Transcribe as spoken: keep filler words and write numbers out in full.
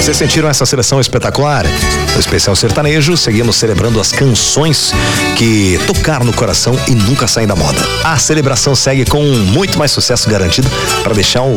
Vocês sentiram essa seleção espetacular? No especial sertanejo, seguimos celebrando as canções que tocaram no coração e nunca saem da moda. A celebração segue com muito mais sucesso garantido para deixar o